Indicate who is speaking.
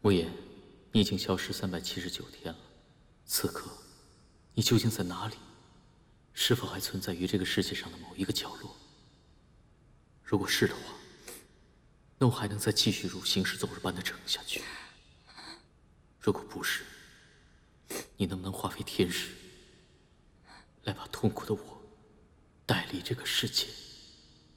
Speaker 1: 无言，你已经消失379天了，此刻，你究竟在哪里？是否还存在于这个世界上的某一个角落？如果是的话，那我还能再继续如行尸走肉般的撑下去。如果不是，你能不能化为天使，来把痛苦的我带离这个世界？